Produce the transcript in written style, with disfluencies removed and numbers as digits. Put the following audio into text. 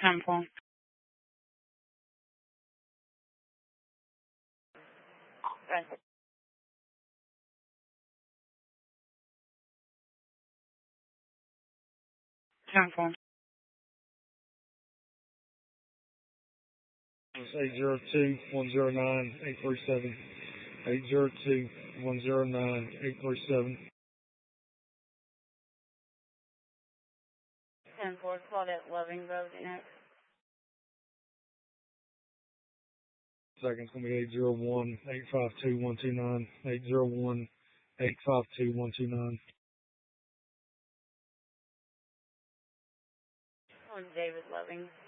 Temple. Right. Temple. 802-109-837. 802-109-837. 10-4 Claudette Loving Road next. Second's going to be 801-852-129. 801-852-129. On David Loving.